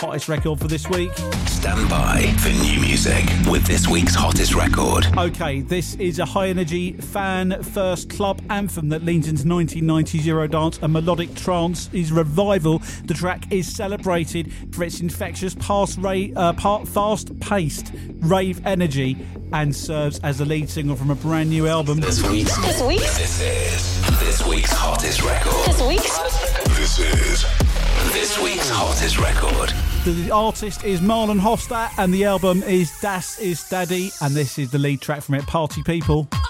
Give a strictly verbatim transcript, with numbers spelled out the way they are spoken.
hottest record for this week. Stand by for new music with this week's hottest record. Okay, this is a high-energy, fan-first club anthem that leans into nineteen nineties Eurodance and melodic trance. Is revival. The track is celebrated for its infectious, past ra- uh, part fast-paced rave energy and serves as the lead single from a brand new album. This week's This week? This is this week's hottest record. This week? This is this week's hottest record. The artist is Marlon Hofstadt and the album is Das Ist Daddy, and this is the lead track from it, Party People.